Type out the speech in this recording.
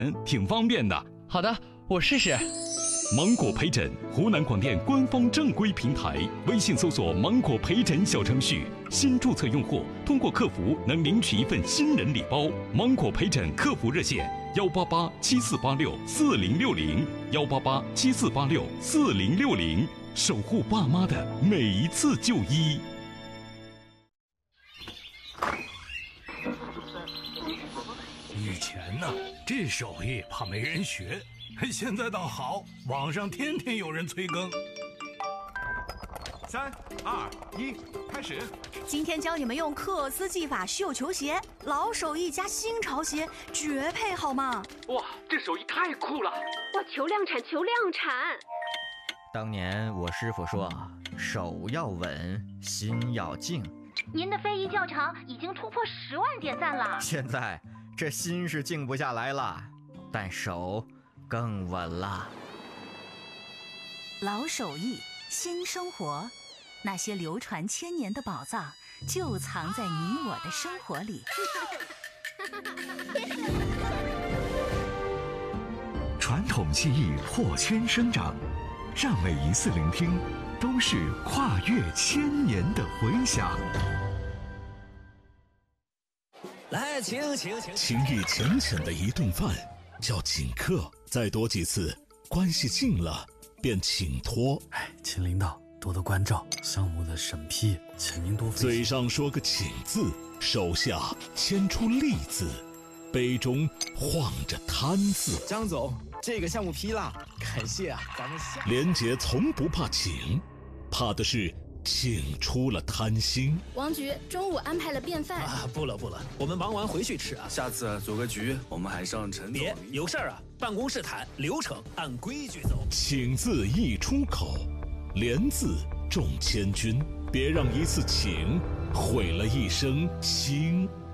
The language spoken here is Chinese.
挺方便的。 好的，我试试。 芒果陪诊，湖南广电官方正规平台，微信搜索芒果陪诊小程序，新注册用户通过客服能领取一份新人礼包。芒果陪诊客服热线18874864060，18874864060，守护爸妈的每一次就医。 以前呢，这手艺怕没人学，现在倒好，网上天天有人催更。 3、2、1，开始！ 今天教你们用克斯技法绣球鞋，老手艺加新潮鞋，绝配好吗？ 哇，这手艺太酷了！ 哇，求量产，求量产！ 当年我师傅说，手要稳，心要静。 您的非遗教程已经突破10万点赞了。 现在这心是静不下来了，但手更稳了。 老手艺，新生活，那些流传千年的宝藏，就藏在你我的生活里。 传统技艺破圈生长，让每一次聆听都是跨越千年的回响。 来，请。 情意浅浅的一顿饭叫请客，再多几次，关系近了便请托。 请领导多多关照，项目的审批，请您多费心。 嘴上说个请字，手下牵出利字，杯中晃着贪字。 张总，这个项目批了，感谢啊，咱们下。 连杰从不怕请，怕的是请出了贪心。 王局中午安排了便饭啊，不了，我们忙完回去吃啊。 下次组个局，我们还上陈总。 别有事儿啊，办公室谈，流程按规矩走。 请字一出口，连字重千钧，别让一次请毁了一生情。